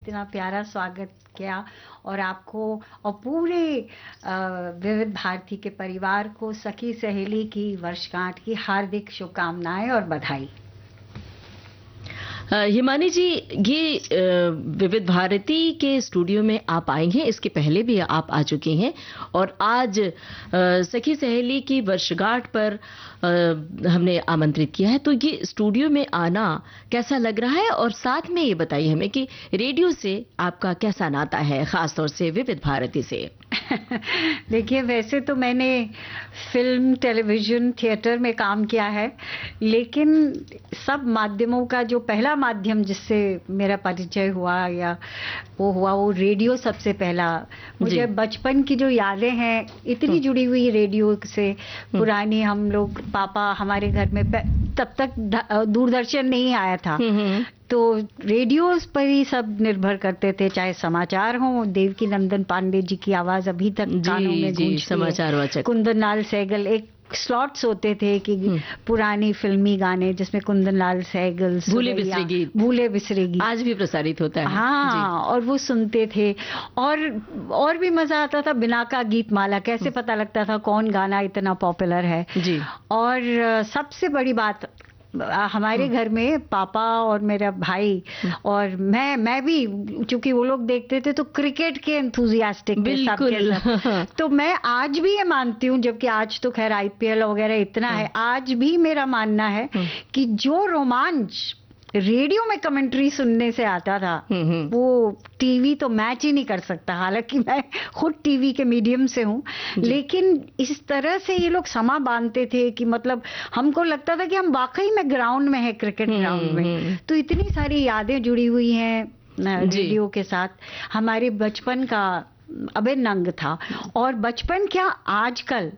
इतना प्यारा स्वागत किया और आपको और पूरे विविध भारती के परिवार को सखी सहेली की वर्षगांठ की हार्दिक शुभकामनाएं और बधाई। हिमानी जी, ये विविध भारती के स्टूडियो में आप आएंगे, इसके पहले भी आप आ चुकी हैं और आज सखी सहेली की वर्षगांठ पर हमने आमंत्रित किया है, तो ये स्टूडियो में आना कैसा लग रहा है और साथ में ये बताइए हमें कि रेडियो से आपका कैसा नाता है, खासतौर से विविध भारती से। देखिए, वैसे तो मैंने फिल्म, टेलीविजन, थिएटर में काम किया है, लेकिन सब माध्यमों का जो पहला माध्यम जिससे मेरा परिचय हुआ या वो रेडियो सबसे पहला। मुझे बचपन की जो यादें हैं इतनी जुड़ी हुई रेडियो से, पुरानी। हम लोग, पापा हमारे घर में तब तक दूरदर्शन नहीं आया था, तो रेडियो पर ही सब निर्भर करते थे, चाहे समाचार हो। देवकी नंदन पांडे जी की आवाज अभी तक कानों में गूंजती है। समाचार वाचक कुंदन लाल सहगल, एक स्लॉट्स होते थे कि पुरानी फिल्मी गाने जिसमें कुंदन लाल सहगल, भूले बिसरे गीत आज भी प्रसारित होता है। हाँ, और वो सुनते थे और भी मजा आता था। बिना का गीत माला, कैसे पता लगता था कौन गाना इतना पॉपुलर है जी। और सबसे बड़ी बात, हमारे घर में पापा और मेरा भाई और मैं भी, चूंकि वो लोग देखते थे तो क्रिकेट के एंथुजियास्टिक बिल्कुल। तो मैं आज भी ये मानती हूँ, जबकि आज तो खैर आईपीएल वगैरह इतना है, आज भी मेरा मानना है कि जो रोमांच रेडियो में कमेंट्री सुनने से आता था वो टीवी तो मैच ही नहीं कर सकता। हालांकि मैं खुद टीवी के मीडियम से हूँ, लेकिन इस तरह से ये लोग समा बांधते थे कि मतलब हमको लगता था कि हम वाकई में ग्राउंड में है, क्रिकेट ग्राउंड में। तो इतनी सारी यादें जुड़ी हुई हैं रेडियो के साथ। हमारे बचपन का अभिन्न अंग था। और बचपन क्या, आजकल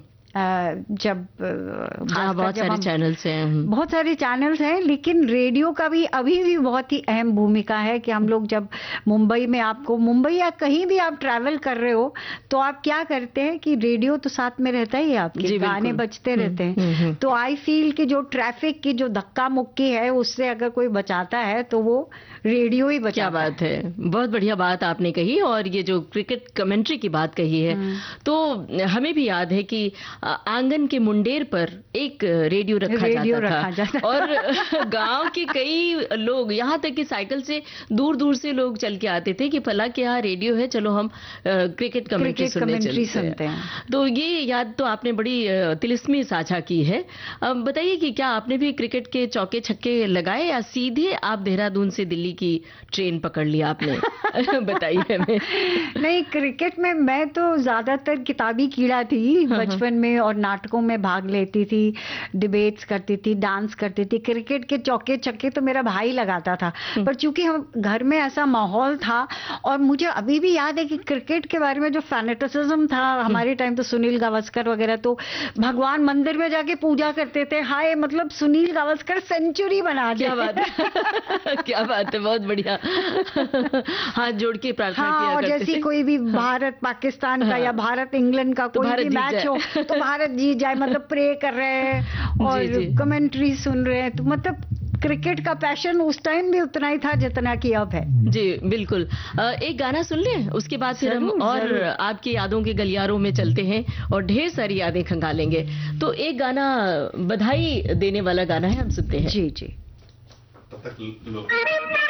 जब बहुत सारे चैनल्स हैं, लेकिन रेडियो का भी अभी भी बहुत ही अहम भूमिका है कि हम लोग जब मुंबई या कहीं भी आप ट्रैवल कर रहे हो तो आप क्या करते हैं कि रेडियो तो साथ में रहता ही है, आपके गाने बजते रहते हैं। तो आई फील कि जो ट्रैफिक की जो धक्का मुक्की है उससे अगर कोई बचाता है तो वो रेडियो ही बचाता है। क्या बात है, बहुत बढ़िया बात आपने कही। और ये जो क्रिकेट कमेंट्री की बात कही है, तो हमें भी याद है कि आंगन के मुंडेर पर एक रेडियो रखा जाता था। और गांव के कई लोग, यहाँ तक कि साइकिल से दूर दूर से लोग चल के आते थे कि फला के यहाँ रेडियो है, चलो हम क्रिकेट कमेंट्री सुनते हैं। तो ये याद तो आपने बड़ी तिलिस्मी साझा की है। बताइए कि क्या आपने भी क्रिकेट के चौके छक्के लगाए या सीधे आप देहरादून से दिल्ली की ट्रेन पकड़ लिया आपने? बताइए हमें। नहीं, क्रिकेट में मैं तो ज्यादातर किताबी कीड़ा थी बचपन में, और नाटकों में भाग लेती थी, डिबेट्स करती थी, डांस करती थी। क्रिकेट के चौके छक्के तो मेरा भाई लगाता था, पर चूंकि हम घर में ऐसा माहौल था। और मुझे अभी भी याद है कि क्रिकेट के बारे में जो फैनेटिसिज्म था हमारे टाइम, तो सुनील गावस्कर वगैरह तो भगवान मंदिर में जाके पूजा करते थे। हाय, मतलब सुनील गावस्कर सेंचुरी बना दिया। क्या बात है, क्या बात है, बहुत बढ़िया। हाथ जोड़ के प्रार्थना किया और करते जैसी कोई भी भारत पाकिस्तान का या भारत इंग्लैंड का कोई भी मैच हो तो भारत जीत जाए, मतलब प्रे कर रहे हैं और कमेंट्री सुन रहे हैं। तो मतलब क्रिकेट का पैशन उस टाइम भी उतना ही था जितना कि अब है। जी बिल्कुल। एक गाना सुन लें, उसके बाद फिर हम और आपकी यादों के गलियारों में चलते हैं और ढेर सारी यादें खंगालेंगे। तो एक गाना बधाई देने वाला गाना है, हम सुनते हैं। जी जी।